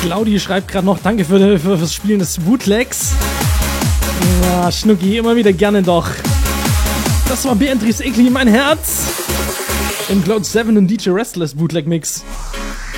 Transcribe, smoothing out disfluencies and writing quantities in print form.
Claudi schreibt gerade noch, danke fürs Spielen des Bootlegs. Ja, Schnucki, immer wieder gerne doch. Das war Beatrice Egli, mein Herz. Im Cloud 7 und DJ Restless Bootleg Mix.